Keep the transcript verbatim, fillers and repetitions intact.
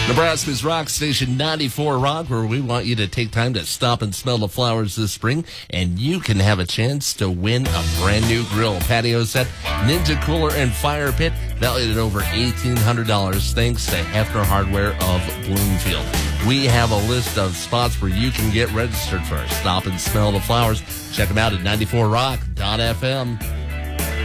Nebraska's rock station ninety-four Rock, where we want you to take time to stop and smell the flowers this spring, and you can have a chance to win a brand new grill, patio set, Ninja cooler, and fire pit valued at over eighteen hundred dollars thanks to Hefner Hardware of Bloomfield. We have a list of spots where you can get registered for Stop and Smell the Flowers. Check them out at ninety-four rock dot f m.